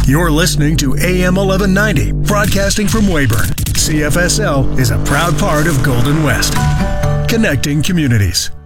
You're listening to AM 1190, broadcasting from Weyburn. CFSL is a proud part of Golden West, connecting communities.